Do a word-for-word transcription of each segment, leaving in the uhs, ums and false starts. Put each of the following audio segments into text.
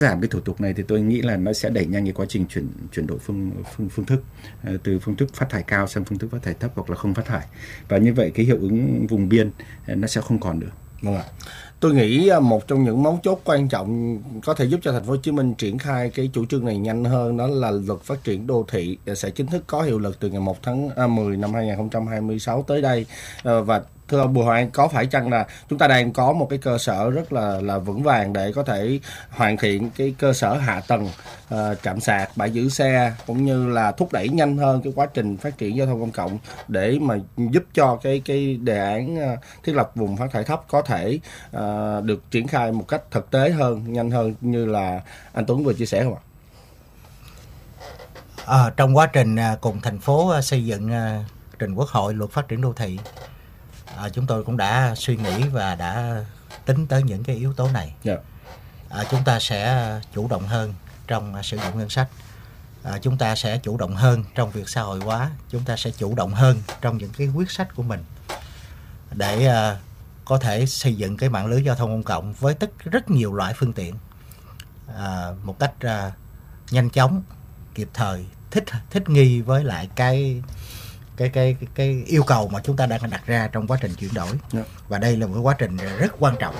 Giảm cái thủ tục này thì tôi nghĩ là nó sẽ đẩy nhanh cái quá trình chuyển chuyển đổi phương phương phương thức từ phương thức phát thải cao sang phương thức phát thải thấp hoặc là không phát thải, và như vậy cái hiệu ứng vùng biên nó sẽ không còn nữa. Vâng ạ. Tôi nghĩ một trong những mấu chốt quan trọng có thể giúp cho thành phố Hồ Chí Minh triển khai cái chủ trương này nhanh hơn, đó là luật phát triển đô thị sẽ chính thức có hiệu lực từ ngày một tháng mười năm hai nghìn không trăm hai mươi sáu tới đây. Và thưa ông Bùi Hoàng, có phải chăng là chúng ta đang có một cái cơ sở rất là là vững vàng để có thể hoàn thiện cái cơ sở hạ tầng, uh, trạm sạc, bãi giữ xe, cũng như là thúc đẩy nhanh hơn cái quá trình phát triển giao thông công cộng để mà giúp cho cái cái đề án uh, thiết lập vùng phát thải thấp có thể uh, được triển khai một cách thực tế hơn, nhanh hơn như là anh Tuấn vừa chia sẻ không ạ? À, trong quá trình uh, cùng thành phố uh, xây dựng uh, trình Quốc hội luật phát triển đô thị, À, chúng tôi cũng đã suy nghĩ và đã tính tới những cái yếu tố này. Yeah. À, chúng ta sẽ chủ động hơn trong sử dụng ngân sách, à, chúng ta sẽ chủ động hơn trong việc xã hội hóa, chúng ta sẽ chủ động hơn trong những cái quyết sách của mình để à, có thể xây dựng cái mạng lưới giao thông công cộng với tất rất nhiều loại phương tiện à, một cách à, nhanh chóng, kịp thời, thích thích nghi với lại cái Cái, cái cái yêu cầu mà chúng ta đang đặt ra trong quá trình chuyển đổi. Yeah. Và đây là một cái quá trình rất quan trọng,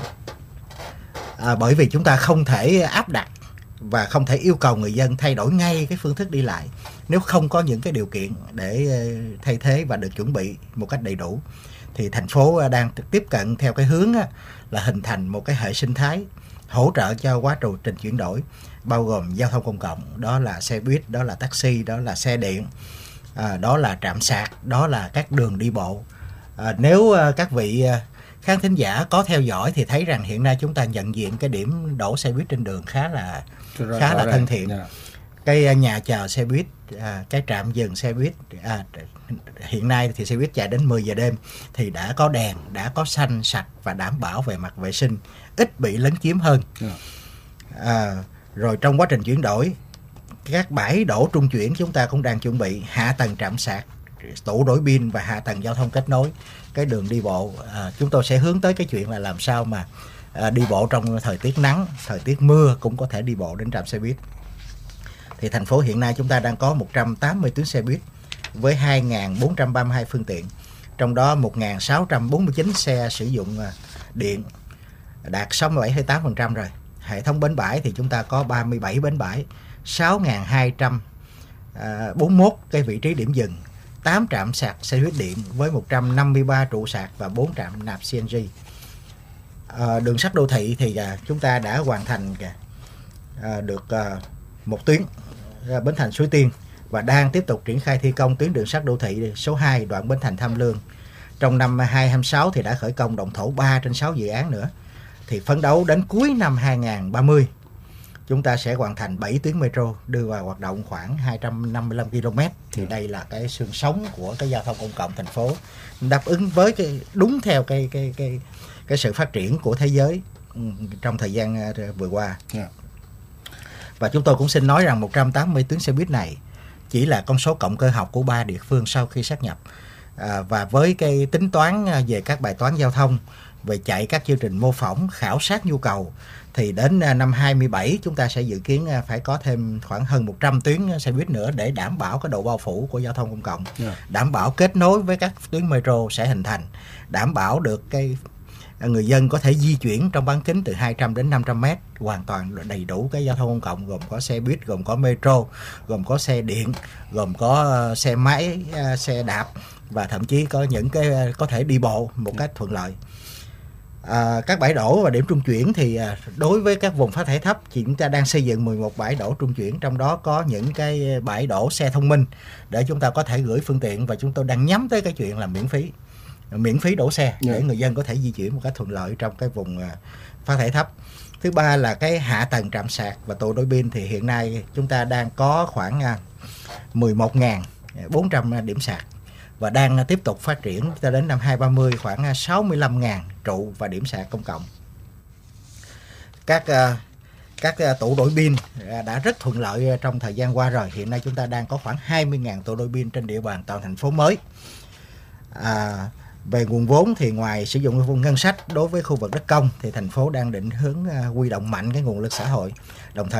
à, bởi vì chúng ta không thể áp đặt và không thể yêu cầu người dân thay đổi ngay cái phương thức đi lại nếu không có những cái điều kiện để thay thế và được chuẩn bị một cách đầy đủ. Thì thành phố đang tiếp cận theo cái hướng là hình thành một cái hệ sinh thái hỗ trợ cho quá trình chuyển đổi, bao gồm giao thông công cộng, đó là xe buýt, đó là taxi, đó là xe điện, À, đó là trạm sạc, đó là các đường đi bộ. À, nếu à, các vị à, khán thính giả có theo dõi thì thấy rằng hiện nay chúng ta nhận diện cái điểm đổ xe buýt trên đường khá là rồi, khá là thân thiện. Yeah. Cái à, nhà chờ xe buýt, à, cái trạm dừng xe buýt, à, hiện nay thì xe buýt chạy đến mười giờ đêm thì đã có đèn, đã có xanh sạch và đảm bảo về mặt vệ sinh, ít bị lấn chiếm hơn. Yeah. À, rồi trong quá trình chuyển đổi, các bãi đổ trung chuyển chúng ta cũng đang chuẩn bị hạ tầng trạm sạc, tủ đổi pin và hạ tầng giao thông kết nối, cái đường đi bộ. À, chúng tôi sẽ hướng tới cái chuyện là làm sao mà à, đi bộ trong thời tiết nắng, thời tiết mưa cũng có thể đi bộ đến trạm xe buýt. Thì thành phố hiện nay chúng ta đang có một trăm tám mươi tuyến xe buýt với hai nghìn bốn trăm ba mươi hai phương tiện, trong đó một nghìn sáu trăm bốn mươi chín xe sử dụng điện, đạt sáu mươi bảy phẩy tám phần trăm rồi. Hệ thống bến bãi thì chúng ta có ba mươi bảy bến bãi, sáu nghìn hai trăm bốn mươi mốt cái vị trí điểm dừng, tám trạm sạc xe buýt điện với một trăm năm mươi ba trụ sạc và bốn trạm nạp xê en giê. À, đường sắt đô thị thì à, chúng ta đã hoàn thành à, được à, một tuyến à, Bến Thành Suối Tiên và đang tiếp tục triển khai thi công tuyến đường sắt đô thị số hai đoạn Bến Thành Tham Lương. Trong năm hai nghìn không trăm hai mươi sáu thì đã khởi công động thổ ba trên sáu dự án nữa. Thì phấn đấu đến cuối năm hai nghìn không trăm ba mươi chúng ta sẽ hoàn thành bảy tuyến metro đưa vào hoạt động khoảng hai trăm năm mươi lăm ki lô mét. Thì đây là cái xương sống của cái giao thông công cộng thành phố, đáp ứng với cái đúng theo cái cái cái cái sự phát triển của thế giới trong thời gian vừa qua. Yeah. Và chúng tôi cũng xin nói rằng một trăm tám mươi tuyến xe buýt này chỉ là con số cộng cơ học của ba địa phương sau khi sát nhập. À, và với cái tính toán về các bài toán giao thông, về chạy các chương trình mô phỏng, khảo sát nhu cầu, thì đến năm hai mươi bảy chúng ta sẽ dự kiến phải có thêm khoảng hơn một trăm tuyến xe buýt nữa để đảm bảo cái độ bao phủ của giao thông công cộng. Yeah. Đảm bảo kết nối với các tuyến metro sẽ hình thành, đảm bảo được cái người dân có thể di chuyển trong bán kính từ hai trăm đến năm trăm mét hoàn toàn đầy đủ cái giao thông công cộng, gồm có xe buýt, gồm có metro, gồm có xe điện, gồm có xe máy, xe đạp và thậm chí có những cái có thể đi bộ một cách thuận lợi. À, các bãi đổ và điểm trung chuyển thì à, đối với các vùng phát thải thấp thì chúng ta đang xây dựng mười một bãi đổ trung chuyển, trong đó có những cái bãi đổ xe thông minh để chúng ta có thể gửi phương tiện, và chúng tôi đang nhắm tới cái chuyện là miễn phí miễn phí đổ xe để yeah. người dân có thể di chuyển một cách thuận lợi trong cái vùng à, phát thải thấp. Thứ ba là cái hạ tầng trạm sạc và tủ đổi pin, thì hiện nay chúng ta đang có khoảng à, mười một nghìn bốn trăm điểm sạc và đang tiếp tục phát triển cho đến năm hai nghìn không trăm ba mươi khoảng sáu mươi lăm nghìn trụ và điểm sạc công cộng. Các các tủ đổi pin đã rất thuận lợi trong thời gian qua rồi. Hiện nay chúng ta đang có khoảng hai mươi nghìn tủ đổi pin trên địa bàn toàn thành phố mới. À, Về nguồn vốn thì ngoài sử dụng nguồn ngân sách đối với khu vực đất công thì thành phố đang định hướng uh, huy động mạnh cái nguồn lực xã hội, đồng thời